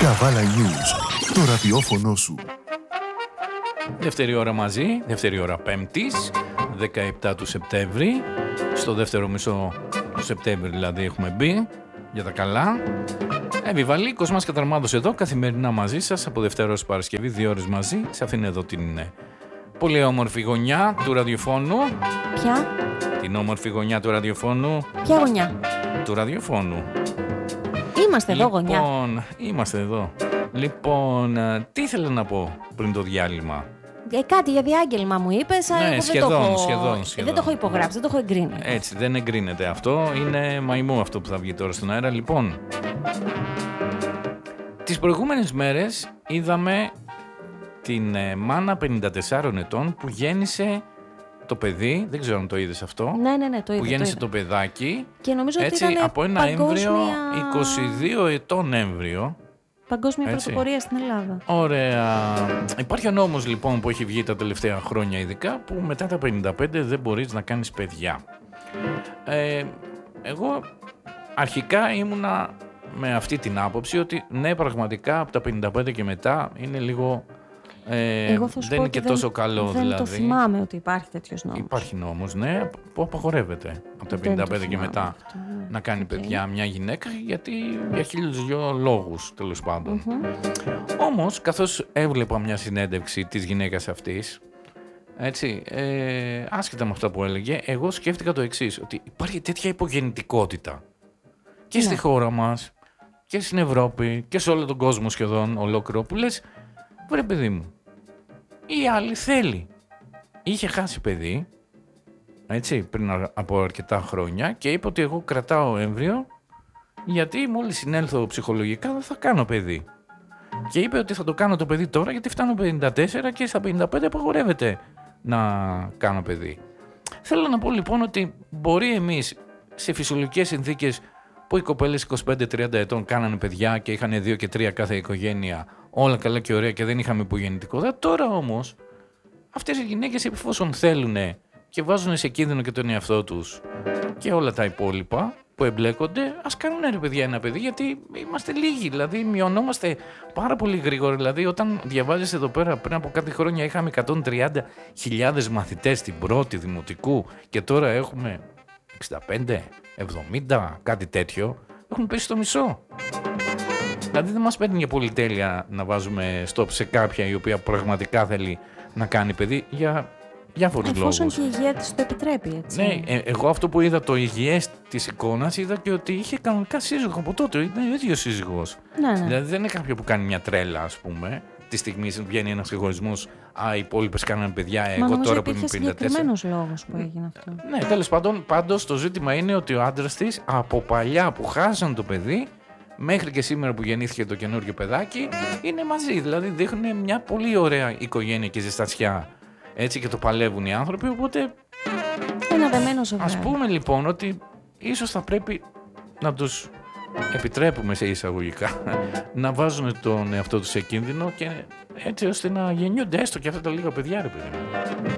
Καβάλα News, το ραδιόφωνο σου. Δεύτερη ώρα μαζί, δεύτερη ώρα Πέμπτης, 17 του Σεπτέμβρη. Στο δεύτερο μισό του Σεπτέμβρη δηλαδή έχουμε μπει, για τα καλά. Επιβαλή, Κοσμάς Καταρμάδος εδώ, καθημερινά μαζί σας, από Δευτέρα ως Παρασκευή, 2 ώρες μαζί. Σε αφήνω εδώ την πολύ όμορφη γωνιά του ραδιοφώνου. Ποια? Την όμορφη γωνιά του ραδιοφώνου. Ποια γωνιά? Του ραδιοφώνου. Είμαστε εδώ γωνιά. Λοιπόν, είμαστε εδώ. Λοιπόν, τι ήθελα να πω πριν το διάλειμμα. Κάτι για διάγγελμα μου είπες. Ναι, σχεδόν. Δεν το έχω υπογράψει, δεν το έχω εγκρίνει. Έτσι, δεν εγκρίνεται αυτό. Είναι μαϊμού αυτό που θα βγει τώρα στον αέρα. Λοιπόν, τις προηγούμενες μέρες είδαμε την μάνα 54 ετών που γέννησε το παιδί. Δεν ξέρω αν το είδες αυτό. Ναι, το είδα. Που γέννησε το παιδάκι. Και νομίζω έτσι, ότι ήταν από ένα έμβριο, 22 ετών έμβριο. Παγκόσμια πρωτοπορία στην Ελλάδα. Ωραία. Υπάρχει ο νόμος λοιπόν που έχει βγει τα τελευταία χρόνια ειδικά, που μετά τα 55 δεν μπορείς να κάνεις παιδιά. Εγώ αρχικά ήμουνα με αυτή την άποψη ότι ναι, πραγματικά από τα 55 και μετά είναι λίγο δεν είναι και τόσο καλό. Δεν δηλαδή. Το θυμάμαι ότι υπάρχει τέτοιος νόμος. Υπάρχει νόμος, ναι, που απαγορεύεται από τα 55 και μετά αυτό, ναι, να κάνει παιδιά μια γυναίκα, γιατί για 1002 λόγους τέλος πάντων. Όμως, καθώς έβλεπα μια συνέντευξη της γυναίκας αυτής, έτσι, άσχετα με αυτά που έλεγε, εγώ σκέφτηκα το εξής, ότι υπάρχει τέτοια υπογεννητικότητα και στη χώρα μας και στην Ευρώπη και σε όλο τον κόσμο σχεδόν ολόκληρο, που λες, βρε παιδί μου, η άλλη θέλει. Είχε χάσει παιδί, έτσι, πριν από αρκετά χρόνια, και είπε ότι εγώ κρατάω έμβριο γιατί μόλις συνέλθω ψυχολογικά δεν θα κάνω παιδί. Και είπε ότι θα το κάνω το παιδί τώρα γιατί φτάνω 54 και στα 55 απαγορεύεται να κάνω παιδί. Θέλω να πω λοιπόν ότι μπορεί εμείς σε φυσιολογικές συνθήκες που οι κοπέλες 25-30 ετών κάνανε παιδιά και είχαν 2 και 3 κάθε οικογένεια, όλα καλά και ωραία και δεν είχαμε υπογεννητικότητα. Τώρα όμως αυτές οι γυναίκες, εφόσον θέλουν και βάζουν σε κίνδυνο και τον εαυτό τους και όλα τα υπόλοιπα που εμπλέκονται, ας κάνουν ρε παιδιά ένα παιδί, γιατί είμαστε λίγοι, δηλαδή μειωνόμαστε πάρα πολύ γρήγορα. Δηλαδή όταν διαβάζεις εδώ πέρα, πριν από κάτι χρόνια είχαμε 130.000 μαθητές στην πρώτη δημοτικού και τώρα έχουμε 65, 70, κάτι τέτοιο, έχουν πέσει στο μισό. Δηλαδή δεν μας παίρνει για πολυτέλεια να βάζουμε stop σε κάποια η οποία πραγματικά θέλει να κάνει παιδί για διάφορους λόγους. Εφόσον και η υγεία της το επιτρέπει, έτσι. Ναι, εγώ αυτό που είδα, το υγιές της εικόνας, είδα και ότι είχε κανονικά σύζυγο από τότε, ήταν ο ίδιος σύζυγος. Ναι. Δηλαδή δεν είναι κάποιο που κάνει μια τρέλα, ας πούμε. Τη στιγμή βγαίνει ένας εγωισμός, οι υπόλοιπες κάνανε παιδιά, εγώ τώρα που είμαι 54. Υπήρχε συγκεκριμένος λόγος που έγινε αυτό. Ναι, τέλος πάντων, πάντως το ζήτημα είναι ότι ο άντρας της από παλιά που χάσαν το παιδί, μέχρι και σήμερα που γεννήθηκε το καινούριο παιδάκι, είναι μαζί. Δηλαδή δείχνουν μια πολύ ωραία οικογένεια και ζεστασιά. Έτσι, και το παλεύουν οι άνθρωποι, οπότε ένα δεμένο ζευγάρι. ας πούμε λοιπόν ότι ίσως θα πρέπει να τους επιτρέπουμε σε εισαγωγικά να βάζουν τον εαυτό τους σε κίνδυνο, και έτσι ώστε να γεννιούνται έστω και αυτά τα λίγα παιδιά, ρε παιδί.